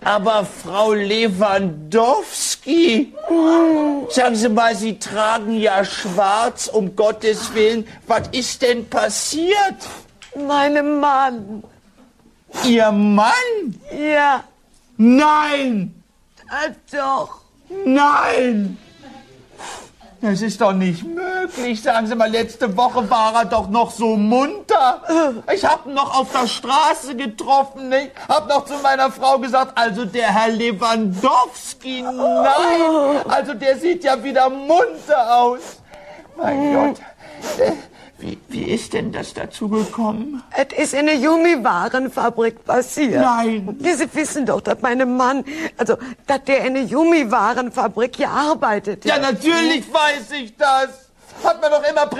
Aber Frau Lewandowski, sagen Sie mal, Sie tragen ja schwarz, um Gottes Willen. Was ist denn passiert? Meinem Mann. Ihr Mann? Ja. Nein! Doch. Nein! Das ist doch nicht möglich. Sagen Sie mal, letzte Woche war er doch noch so munter. Ich hab ihn noch auf der Straße getroffen. Ich hab noch zu meiner Frau gesagt, also der Herr Lewandowski, nein. Also der sieht ja wieder munter aus. Mein Gott. Wie ist denn das dazu gekommen? Es ist in der Gummiwarenfabrik passiert. Nein. Sie wissen doch, dass mein Mann, dass der in der Gummiwarenfabrik gearbeitet hat. Ja, natürlich weiß ich das. Hat man doch immer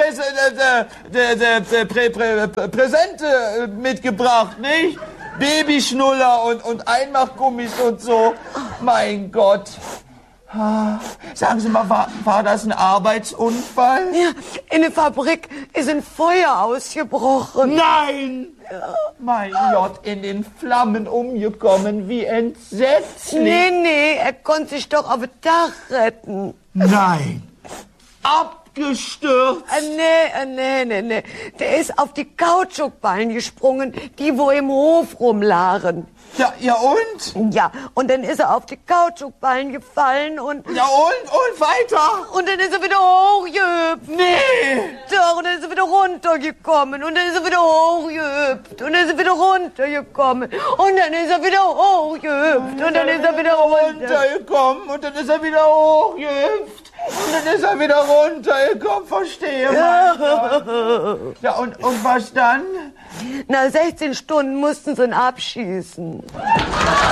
Präsente mitgebracht, nicht? Babyschnuller und Einmachgummis und so. Mein Gott. Sagen Sie mal, war das ein Arbeitsunfall? Ja, in der Fabrik ist ein Feuer ausgebrochen. Nein! Mein Gott, in den Flammen umgekommen, wie entsetzlich. Nee, er konnte sich doch auf das Dach retten. Nein! Abgestürzt! Nee. Der ist auf die Kautschukballen gesprungen, die wo im Hof rumlagen. Ja und? Ja, und dann ist er auf die Kautschukballen gefallen und... Ja und weiter? Und dann ist er wieder hochgehüpft. Nee! Doch, und dann ist er wieder runtergekommen. Und dann ist er wieder hochgehüpft. Und dann ist er wieder runtergekommen. Und dann ist er wieder hochgehüpft. Und dann ist er wieder runtergekommen. Und dann ist er wieder hochgehüpft. Und dann ist er wieder runtergekommen. Verstehe, mein Gott. Ja, und was dann? Nach 16 Stunden mussten sie ihn abschießen.